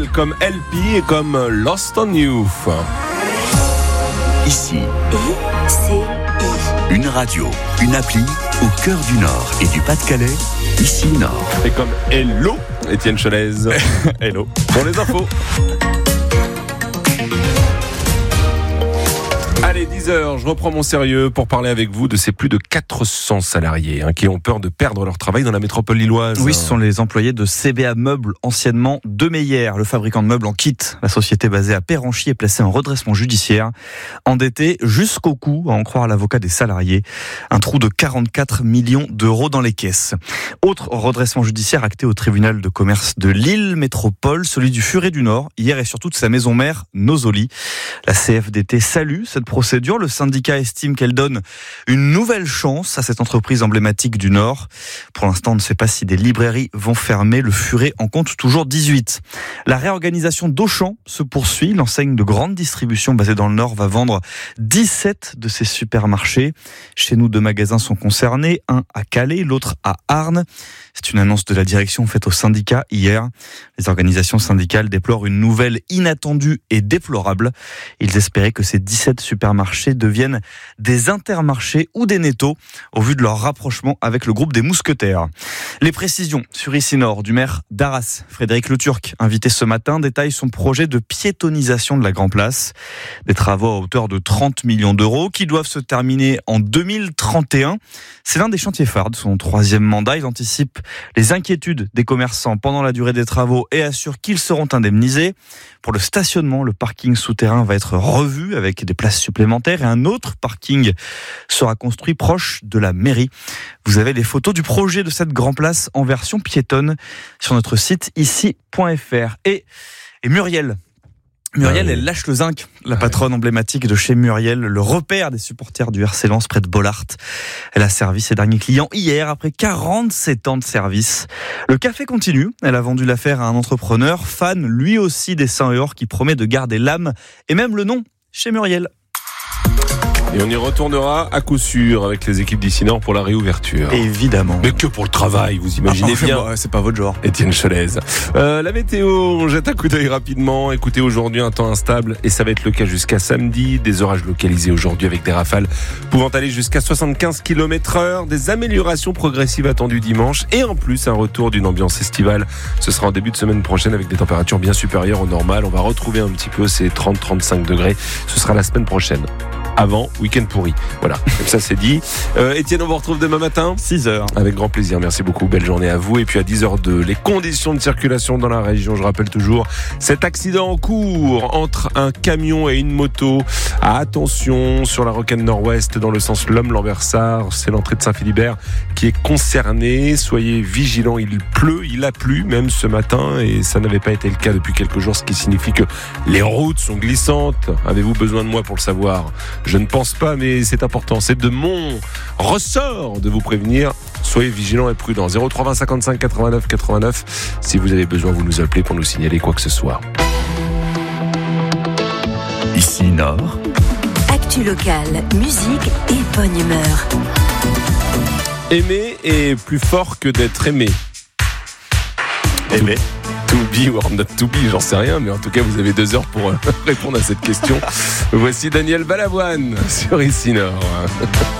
L comme LP et comme Lost on You. Ici, une radio, une appli au cœur du Nord et du Pas-de-Calais. Ici Nord. Et comme Hello, Étienne Cholez. Hello. Pour les infos. Allez, 10h, je reprends mon sérieux pour parler avec vous de ces plus de 400 salariés qui ont peur de perdre leur travail dans la métropole lilloise. Oui, ce sont les employés de CBA Meubles, anciennement De Meyer. Le fabricant de meubles en quitte. La société basée à Péranchy est placée en redressement judiciaire. Endettée jusqu'au cou, à en croire l'avocat des salariés. Un trou de 44 millions d'euros dans les caisses. Autre redressement judiciaire acté au tribunal de commerce de Lille Métropole, celui du Furet du Nord, hier et surtout de sa maison mère, Nosoli. La CFDT salue cette procédure. Le syndicat estime qu'elle donne une nouvelle chance à cette entreprise emblématique du Nord. Pour l'instant, on ne sait pas si des librairies vont fermer. Le Furet en compte toujours 18. La réorganisation d'Auchan se poursuit. L'enseigne de grande distribution basée dans le Nord va vendre 17 de ses supermarchés. Chez nous, 2 magasins sont concernés. Un à Calais, l'autre à Arnes. C'est une annonce de la direction faite au syndicat hier. Les organisations syndicales déplorent une nouvelle inattendue et déplorable. Ils espéraient que ces 17 supermarchés deviennent des intermarchés ou des nettos au vu de leur rapprochement avec le groupe des Mousquetaires. Les précisions sur Ici Nord du maire d'Arras, Frédéric Le Turc, invité ce matin, détaille son projet de piétonisation de la Grand Place. Des travaux à hauteur de 30 millions d'euros qui doivent se terminer en 2031. C'est l'un des chantiers phares de son 3e mandat. Il anticipe les inquiétudes des commerçants pendant la durée des travaux et assure qu'ils seront indemnisés. Pour le stationnement, le parking souterrain va être revu avec des places supplémentaires et un autre parking sera construit proche de la mairie. Vous avez les photos du projet de cette Grand Place en version piétonne sur notre site ici.fr. Et Muriel, elle lâche le zinc, la patronne emblématique de chez Muriel, le repère des supporters du RC Lens près de Bollaert. Elle a servi ses derniers clients hier après 47 ans de service. Le café continue. Elle a vendu l'affaire à un entrepreneur, fan lui aussi des Saints et Or, qui promet de garder l'âme et même le nom chez Muriel. Et on y retournera à coup sûr avec les équipes d'Ici Nord pour la réouverture. Évidemment. Mais que pour le travail, vous imaginez bien. Bah, c'est pas votre genre. Étienne Cholez. La météo, on jette un coup d'œil rapidement. Écoutez, aujourd'hui, un temps instable et ça va être le cas jusqu'à samedi. Des orages localisés aujourd'hui avec des rafales pouvant aller jusqu'à 75 km/h. Des améliorations progressives attendues dimanche et en plus un retour d'une ambiance estivale. Ce sera en début de semaine prochaine avec des températures bien supérieures au normal. On va retrouver un petit peu ces 30-35 degrés. Ce sera la semaine prochaine. Avant, week-end pourri. Voilà, comme ça c'est dit. Étienne, on vous retrouve demain matin 6h. Avec grand plaisir, merci beaucoup, belle journée à vous. Et puis à 10h02, les conditions de circulation dans la région. Je rappelle toujours cet accident en cours entre un camion et une moto. Attention, sur la rocade nord-ouest dans le sens Lomme-Lambersart, c'est l'entrée de Saint-Philibert qui est concernée. Soyez vigilants, il pleut, il a plu même ce matin et ça n'avait pas été le cas depuis quelques jours, ce qui signifie que les routes sont glissantes. Avez-vous besoin de moi pour le savoir ? Je ne pense pas, mais c'est important. C'est de mon ressort de vous prévenir. Soyez vigilants et prudents. 03 20 55 89 89. Si vous avez besoin, vous nous appelez pour nous signaler quoi que ce soit. Ici Nord. Actu locale, musique et bonne humeur. Aimer est plus fort que d'être aimé. Aimé. To be or not to be, j'en sais rien, mais en tout cas, vous avez 2 heures pour répondre à cette question. Voici Daniel Balavoine sur Ici Nord.